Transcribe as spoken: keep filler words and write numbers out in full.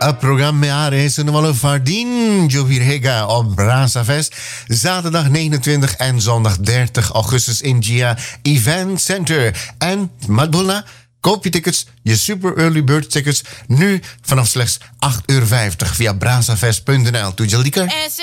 Het programma Are Sunwalo Fardin Jovirhega op Brasa Fest. Zaterdag negenentwintig en zondag dertig augustus in Gia Event Center. En Madonna, koop je tickets, je super early bird tickets, nu vanaf slechts acht euro vijftig via brazafest punt n l. Toejalika.